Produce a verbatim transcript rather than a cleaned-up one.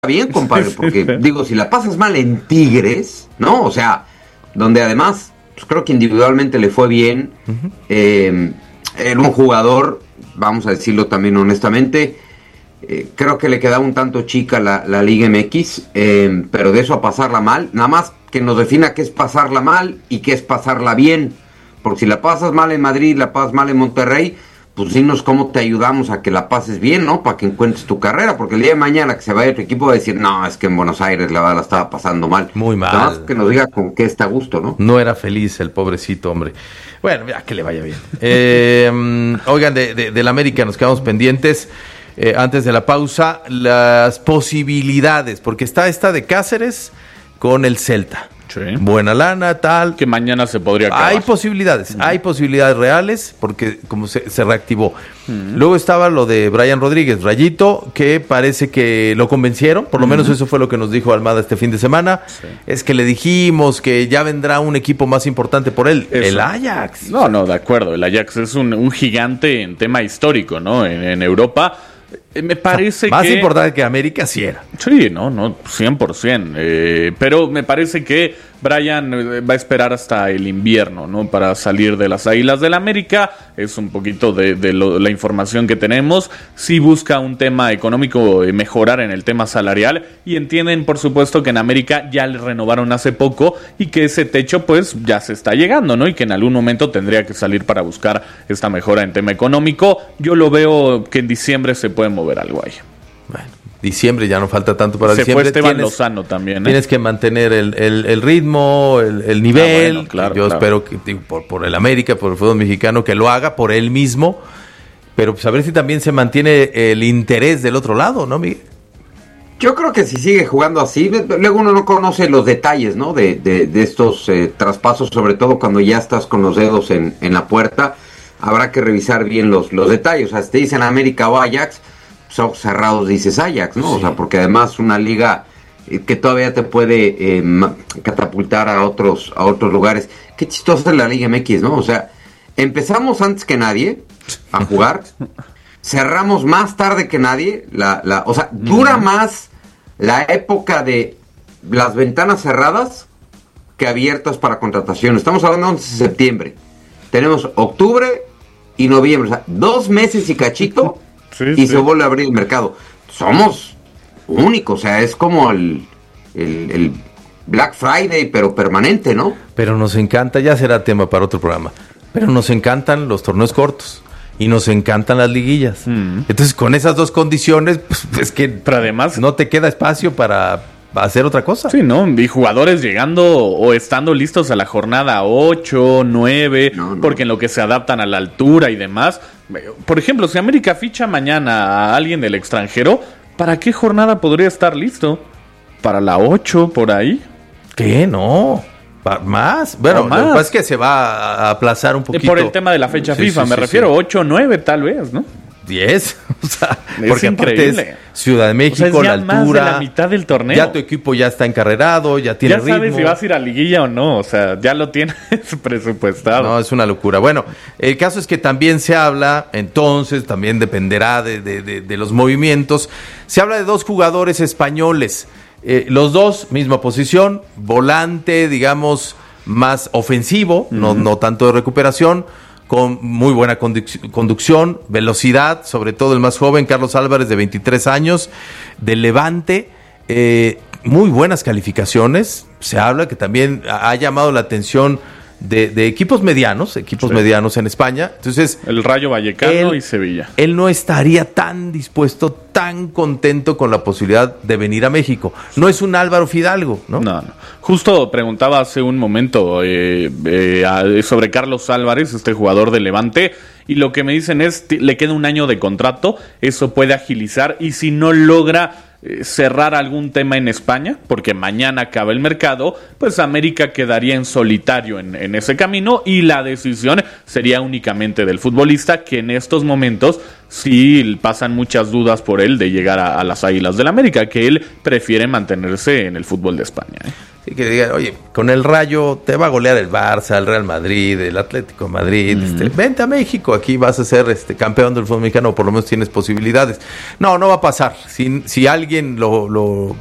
bien, compadre, porque digo, si la pasas mal en Tigres, ¿no? O sea, donde además, pues, creo que individualmente le fue bien, uh-huh. eh, era un jugador, vamos a decirlo también honestamente, eh, creo que le quedaba un tanto chica la, la Liga M X, eh, pero de eso a pasarla mal, nada más que nos defina qué es pasarla mal y qué es pasarla bien, porque si la pasas mal en Madrid, la pasas mal en Monterrey, pues dinos cómo te ayudamos a que la pases bien, ¿no? Para que encuentres tu carrera, porque el día de mañana que se vaya tu equipo va a decir, no, es que en Buenos Aires la verdad la estaba pasando mal. Muy mal. Nada más que nos diga con qué está a gusto, ¿no? No era feliz el pobrecito, hombre. Bueno, ya que le vaya bien. Eh, oigan, de, de, del América nos quedamos pendientes. Eh, antes de la pausa, las posibilidades, porque está esta de Cáceres con el Celta. Sí. Buena lana, tal. Que mañana se podría acabar. Hay posibilidades, uh-huh. hay posibilidades reales, porque como se, se reactivó. Uh-huh. Luego estaba lo de Brian Rodríguez, Rayito, que parece que lo convencieron, por lo uh-huh. menos eso fue lo que nos dijo Almada este fin de semana. Sí. Es que le dijimos que ya vendrá un equipo más importante por él, eso. El Ajax. No, no, de acuerdo, el Ajax es un, un gigante en tema histórico, ¿no? En, en Europa. Me parece más que... Más importante que América, sí era. Sí, no, no, cien por ciento. Eh, pero me parece que Brian va a esperar hasta el invierno, ¿no? Para salir de las Águilas del América. Es un poquito de, de lo, la información que tenemos. Sí busca un tema económico, eh, mejorar en el tema salarial. Y entienden, por supuesto, que en América ya le renovaron hace poco y que ese techo, pues, ya se está llegando, ¿no? Y que en algún momento tendría que salir para buscar esta mejora en tema económico. Yo lo veo que en diciembre se puede mover algo ahí. Bueno, diciembre ya no falta tanto para se diciembre. Se fue Esteban tienes, Lozano también, ¿eh? Tienes que mantener el, el, el ritmo, el, el nivel. Ah, bueno, claro, Yo claro. espero que digo, por, por el América, por el fútbol mexicano, que lo haga por él mismo. Pero pues a ver si también se mantiene el interés del otro lado, ¿no, Miguel? Yo creo que si sigue jugando así, luego uno no conoce los detalles, ¿no? De, de, de estos eh, traspasos, sobre todo cuando ya estás con los dedos en, en la puerta. Habrá que revisar bien los, los detalles. O sea, si te dicen América o Ajax, ojos cerrados dices Ajax, ¿no? Sí. O sea, porque además una liga eh, que todavía te puede eh, catapultar a otros a otros lugares. Qué chistosa es la Liga M X, ¿no? O sea, empezamos antes que nadie a jugar, cerramos más tarde que nadie, la, la, o sea, dura uh-huh. más la época de las ventanas cerradas que abiertas para contratación. Estamos hablando de once de septiembre. Tenemos octubre y noviembre, o sea, dos meses y cachito. Sí, y sí. se vuelve a abrir el mercado. Somos únicos, o sea, es como el, el, el Black Friday, pero permanente, ¿no? Pero nos encanta, ya será tema para otro programa, pero nos encantan los torneos cortos y nos encantan las liguillas. Mm. Entonces, con esas dos condiciones, pues es que pero además no te queda espacio para hacer otra cosa. Sí, ¿no? Y jugadores llegando o estando listos a la jornada ocho, nueve, no, no. porque en lo que se adaptan a la altura y demás. Por ejemplo, si América ficha mañana a alguien del extranjero, ¿para qué jornada podría estar listo? ¿Para la ocho, por ahí? ¿Qué? No. ¿Más? Bueno, más. Lo que pasa es que se va a aplazar un poquito. Por el tema de la fecha sí, FIFA, sí, me sí, refiero, sí. ocho, nueve tal vez, ¿no? diez, o sea, es porque increíble. Es Ciudad de México, o sea, la altura, altura, más de la mitad del torneo. Ya tu equipo ya está encarrerado, ya tiene ya ritmo. Ya sabes si vas a ir a liguilla o no, o sea, ya lo tienes presupuestado. No, es una locura. Bueno, el caso es que también se habla, entonces, también dependerá de, de, de, de los movimientos, se habla de dos jugadores españoles, eh, los dos, misma posición, volante, digamos, más ofensivo, uh-huh. no, no tanto de recuperación, con muy buena conduc- conducción, velocidad, sobre todo el más joven, Carlos Álvarez, de veintitrés años, del Levante, eh, muy buenas calificaciones. Se habla que también ha llamado la atención de, de equipos medianos, equipos sí. medianos en España. Entonces, el Rayo Vallecano él, y Sevilla. Él no estaría tan dispuesto, tan contento con la posibilidad de venir a México. No es un Álvaro Fidalgo, ¿no? No, no. Justo preguntaba hace un momento eh, eh, sobre Carlos Álvarez, este jugador de Levante, y lo que me dicen es, le queda un año de contrato, eso puede agilizar, y si no logra cerrar algún tema en España, porque mañana acaba el mercado, pues América quedaría en solitario en, en ese camino y la decisión sería únicamente del futbolista, que en estos momentos sí pasan muchas dudas por él de llegar a, a las Águilas del América, que él prefiere mantenerse en el fútbol de España, ¿eh? Y que digan, oye, con el Rayo te va a golear el Barça, el Real Madrid, el Atlético de Madrid. Mm. Este, vente a México, aquí vas a ser este campeón del fútbol mexicano, o por lo menos tienes posibilidades. No, no va a pasar. Si, si alguien lo, lo